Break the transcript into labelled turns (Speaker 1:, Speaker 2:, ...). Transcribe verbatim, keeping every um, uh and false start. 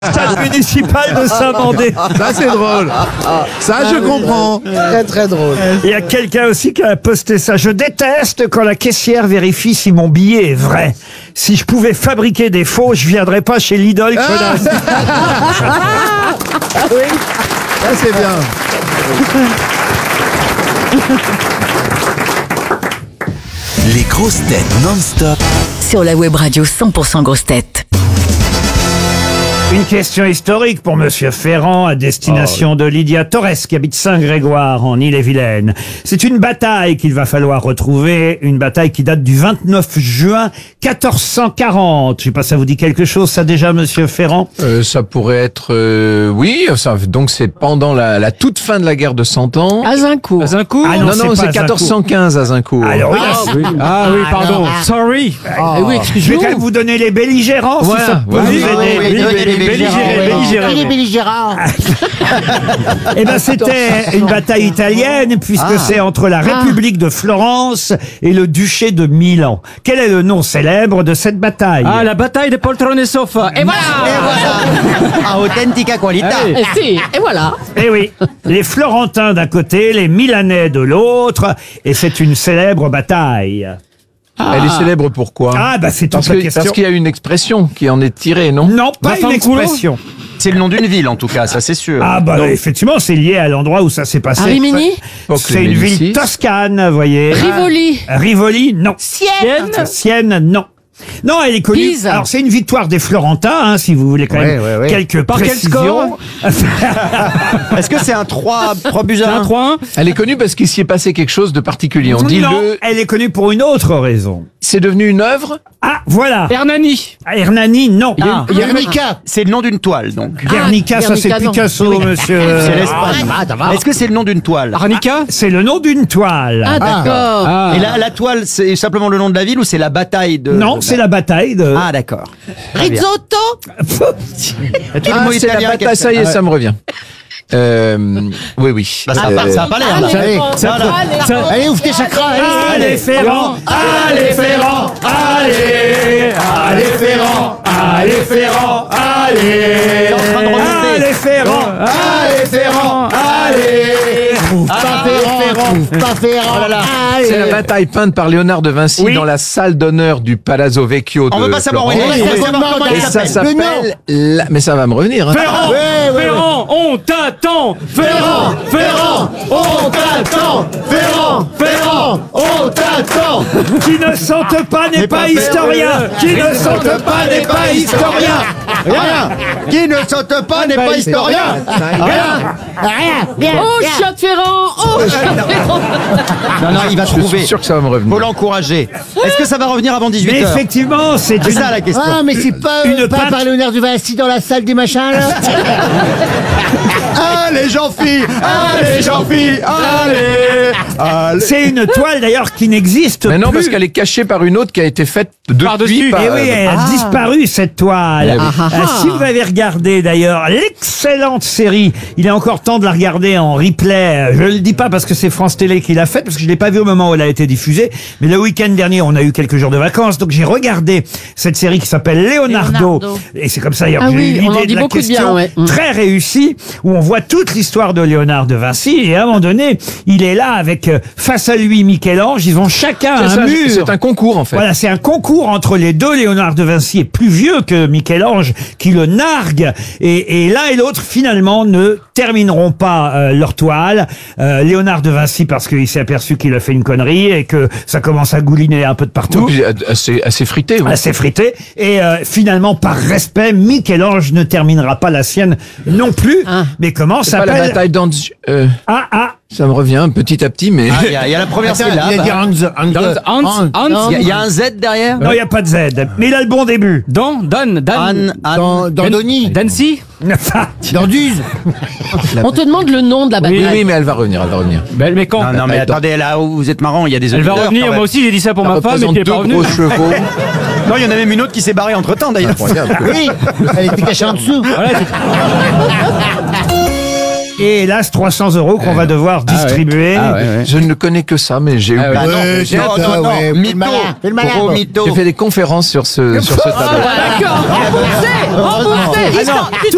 Speaker 1: Stade municipal de Saint-Mandé.
Speaker 2: Ça, c'est drôle. Ça, je comprends.
Speaker 3: Très très drôle.
Speaker 1: Il y a quelqu'un aussi qui a posté ça. Je déteste quand la caissière vérifie si mon billet est vrai. Si je pouvais fabriquer des faux, je viendrais pas chez Lidl, connasse.
Speaker 2: Oui. Ça, c'est bien.
Speaker 4: Les grosses têtes non-stop.
Speaker 5: Sur la web radio cent pour cent grosses têtes.
Speaker 1: Une question historique pour Monsieur Ferrand à destination de Lydia Torres qui habite Saint-Grégoire en Ille-et-Vilaine. C'est une bataille qu'il va falloir retrouver, une bataille qui date du vingt-neuf juin quatorze cent quarante. Je sais pas, ça vous dit quelque chose ça déjà, Monsieur Ferrand?
Speaker 6: Euh, ça pourrait être, euh, oui, ça, donc c'est pendant la, la toute fin de la guerre de Cent Ans.
Speaker 3: Azincourt.
Speaker 6: Azincourt
Speaker 1: Ah
Speaker 6: non,
Speaker 1: non,
Speaker 6: non,
Speaker 1: c'est
Speaker 6: c'est
Speaker 1: pas
Speaker 6: quatorze cent quinze Azincourt.
Speaker 1: Alors oui,
Speaker 3: Ah,
Speaker 1: là,
Speaker 3: oui.
Speaker 6: Ah oui, pardon. Sorry.
Speaker 3: Ah. Eh oui,
Speaker 1: je vais
Speaker 3: excusez-moi.
Speaker 1: quand même vous donner les belligérants
Speaker 6: Voilà,
Speaker 1: si ça peut
Speaker 6: voilà.
Speaker 1: vous
Speaker 6: Oui,
Speaker 1: aider.
Speaker 6: oui, oui,
Speaker 3: oui,
Speaker 6: oui,
Speaker 3: oui,
Speaker 6: belligéré, belligéré.
Speaker 3: Il est belligérant.
Speaker 1: Eh ben, c'était une bataille italienne puisque c'est entre la République de Florence et le duché de Milan. Quel est le nom célèbre de cette bataille?
Speaker 7: Ah, la bataille de poltrone e sofa. Et voilà.
Speaker 3: A authentica qualità.
Speaker 7: Et si, et voilà.
Speaker 1: Eh oui, les Florentins d'un côté, les Milanais de l'autre, et c'est une célèbre bataille.
Speaker 6: Elle est célèbre pourquoi?
Speaker 1: Ah bah c'est toute
Speaker 6: Parce
Speaker 1: la
Speaker 6: que-
Speaker 1: question.
Speaker 6: parce qu'il y a une expression qui en est tirée, non?
Speaker 1: Non, pas une
Speaker 7: Vaffanculo.
Speaker 1: expression.
Speaker 8: C'est le nom d'une ville en tout cas, ça c'est sûr.
Speaker 1: Ah bah effectivement, c'est lié à l'endroit où ça s'est passé.
Speaker 3: À Rimini
Speaker 1: C'est une ville
Speaker 6: Médicis.
Speaker 1: toscane, vous voyez.
Speaker 3: Rivoli.
Speaker 1: Rivoli, non.
Speaker 3: Sienne.
Speaker 1: Sienne, non. Non, elle est connue.
Speaker 3: Pise.
Speaker 1: Alors c'est une victoire des Florentins, hein, si vous voulez quand
Speaker 2: Ouais,
Speaker 1: même
Speaker 2: ouais, ouais.
Speaker 1: quelques
Speaker 7: Par quel
Speaker 1: précisions.
Speaker 8: Est-ce que c'est un trois buts
Speaker 7: C'est
Speaker 8: à
Speaker 7: un
Speaker 8: un?
Speaker 7: trois un.
Speaker 6: Elle est connue parce qu'il s'y est passé quelque chose de particulier. On dit
Speaker 1: non,
Speaker 6: le,
Speaker 1: elle est connue pour une autre raison.
Speaker 6: c'est devenu une œuvre.
Speaker 1: Ah, voilà.
Speaker 7: Hernani.
Speaker 1: Hernani, non.
Speaker 7: Ah.
Speaker 3: Guernica.
Speaker 8: C'est le nom d'une toile donc.
Speaker 1: Guernica, ça c'est
Speaker 3: Guernica, non.
Speaker 1: Picasso, monsieur.
Speaker 8: C'est l'Espagne. Est-ce que c'est le nom d'une toile?
Speaker 7: Arnica.
Speaker 1: C'est le nom d'une toile.
Speaker 3: Ah d'accord.
Speaker 7: Ah.
Speaker 8: Et la, la toile, c'est simplement le nom de la ville ou c'est la bataille de...
Speaker 1: non,
Speaker 8: de-
Speaker 1: c'est la bataille de...
Speaker 8: Ah d'accord. Très bien.
Speaker 3: Risotto.
Speaker 8: Il y a tous les
Speaker 6: Ah,
Speaker 8: mots
Speaker 6: c'est la
Speaker 8: italiens
Speaker 6: bataille.
Speaker 8: qui-
Speaker 6: Ça y est, ça me revient. Euh, oui, oui.
Speaker 8: Bah, ça, a
Speaker 6: Euh,
Speaker 8: pas, ça a pas l'air. là.
Speaker 3: Allez,
Speaker 8: Voilà.
Speaker 3: allez, ouvre tes chakras. allez.
Speaker 1: Allez Ferrand, allez Ferrand, allez, allez Ferrand, allez Ferrand, allez,
Speaker 8: en train de remonter.
Speaker 1: allez Ferrand, allez Ferrand, allez.
Speaker 3: Pas Ferrand. Pas Ferrand. Allez.
Speaker 6: C'est la bataille peinte par Léonard de Vinci
Speaker 1: Oui.
Speaker 6: dans la salle d'honneur du Palazzo Vecchio de
Speaker 8: On veut pas savoir où il
Speaker 6: Florence.
Speaker 8: est.
Speaker 3: Ouais,
Speaker 8: On veut
Speaker 3: ouais,
Speaker 8: savoir comment
Speaker 3: ouais,
Speaker 6: Et
Speaker 8: il
Speaker 6: ça
Speaker 8: s'appelle.
Speaker 6: s'appelle... la- Mais ça va me revenir. Hein.
Speaker 7: Ferrand. Ferrand, on t'attend. Ferrand, Ferrand, on t'attend. Ferrand, Ferrand, on t'attend.
Speaker 1: Qui ne sente pas n'est pas historien. Qui ne sente pas n'est pas historien.
Speaker 8: Rien. Qui ne saute pas n'est pas historien. Rien.
Speaker 3: Rien. Bien.
Speaker 7: Oh, chien de Ferrand. Oh, chien de Ferrand.
Speaker 8: Non, non, il va
Speaker 6: Je suis
Speaker 8: trouver.
Speaker 6: sûr que ça va me revenir.
Speaker 8: Faut l'encourager. Est-ce que ça va revenir avant
Speaker 1: Mais
Speaker 8: dix-huit heures?
Speaker 1: effectivement, c'est
Speaker 8: C'est
Speaker 1: une...
Speaker 8: ça la question.
Speaker 3: Ah mais c'est pas
Speaker 1: Une
Speaker 3: euh, pas
Speaker 1: pinte.
Speaker 3: par Léonard de Vinci dans la salle des machins là.
Speaker 8: Allez Jean-Phi. Allez Jean-Phi. Allez. Allez.
Speaker 1: C'est une toile d'ailleurs qui n'existe
Speaker 6: Mais non,
Speaker 1: plus.
Speaker 6: parce qu'elle est cachée par une autre qui a été faite depuis
Speaker 7: Par-dessus.
Speaker 6: par...
Speaker 1: Eh oui, elle a disparu cette toile.
Speaker 6: Eh oui.
Speaker 1: Euh, si vous avez regardé d'ailleurs l'excellente série, il est encore temps de la regarder en replay. Je le dis pas parce que c'est France Télé qui l'a faite, parce que je l'ai pas vu au moment où elle a été diffusée. Mais le week-end dernier, on a eu quelques jours de vacances, donc j'ai regardé cette série qui s'appelle Leonardo.
Speaker 5: Leonardo.
Speaker 1: Et c'est comme ça d'ailleurs
Speaker 7: Ah
Speaker 1: que j'ai
Speaker 7: oui,
Speaker 1: eu
Speaker 7: on en
Speaker 1: l'idée
Speaker 7: dit
Speaker 1: de la
Speaker 7: beaucoup de bien,
Speaker 1: question,
Speaker 7: ouais. Mm.
Speaker 1: très réussie, où on voit toute l'histoire de Léonard de Vinci. Et à un moment donné, il est là avec euh, face à lui Michel-Ange. Ils ont chacun
Speaker 6: C'est
Speaker 1: un
Speaker 6: ça,
Speaker 1: mur.
Speaker 6: c'est un concours en fait.
Speaker 1: Voilà, c'est un concours entre les deux. Léonard de Vinci est plus vieux que Michel-Ange, qui le nargue. Et, et l'un et l'autre, finalement, ne termineront pas euh, leur toile. Euh, Léonard de Vinci, parce qu'il s'est aperçu qu'il a fait une connerie et que ça commence à gouliner un peu de partout.
Speaker 6: Donc, assez, assez frité. Ouais.
Speaker 1: Assez frité. Et euh, finalement, par respect, Michel-Ange ne terminera pas la sienne non plus. Mais comment
Speaker 6: C'est pas la
Speaker 1: s'appelle
Speaker 6: bataille d'Anz... Euh,
Speaker 1: Ah, ah,
Speaker 6: ça me revient petit à petit, mais...
Speaker 8: Ah, Il y, a- il y a la première
Speaker 3: Attends,
Speaker 8: syllabe.
Speaker 3: il a dit Hans. Hans.
Speaker 7: Hans, Hans.
Speaker 8: Il y a- il y a un Z derrière.
Speaker 1: non, il n'y a pas de Z. Mais il a le bon début.
Speaker 7: Dans, Dan, Dan.
Speaker 8: Anne, Anne.
Speaker 3: Dans, dans Donny.
Speaker 7: Dancy.
Speaker 3: Dans Duze.
Speaker 5: On te demande le nom de la
Speaker 6: Oui,
Speaker 5: bataille.
Speaker 6: oui, mais elle va revenir, elle va revenir.
Speaker 7: Ben, mais quand
Speaker 8: Non, non, mais
Speaker 6: Attends.
Speaker 8: attendez, là où vous êtes marrant, il y a des
Speaker 7: Elle va
Speaker 8: auditeurs,
Speaker 7: revenir.
Speaker 8: quand
Speaker 7: Moi
Speaker 8: même.
Speaker 7: aussi, j'ai dit ça pour
Speaker 6: Ça
Speaker 7: ma femme, mais
Speaker 6: représente
Speaker 7: qui est
Speaker 6: deux
Speaker 7: pas revenue.
Speaker 6: gros chevaux.
Speaker 8: Non, il y en a même une autre qui s'est barrée entre temps d'ailleurs.
Speaker 6: Regarde.
Speaker 3: Oui. Elle était cachée en dessous.
Speaker 7: Voilà, c'est-
Speaker 1: Et hélas, trois cents euros qu'on va devoir distribuer.
Speaker 7: Ah ouais, ouais.
Speaker 6: Je ne connais que ça, mais j'ai eu...
Speaker 7: Ah ouais.
Speaker 8: Bah non,
Speaker 3: Ouais, c'est
Speaker 8: non,
Speaker 3: ça,
Speaker 8: non, non,
Speaker 3: ouais, fais le
Speaker 8: mytho,
Speaker 3: malin, fais le malin.
Speaker 8: gros mytho.
Speaker 6: J'ai fait des conférences sur ce, sur ce tableau.
Speaker 5: D'accord, remboursé, remboursé.
Speaker 1: Ah non,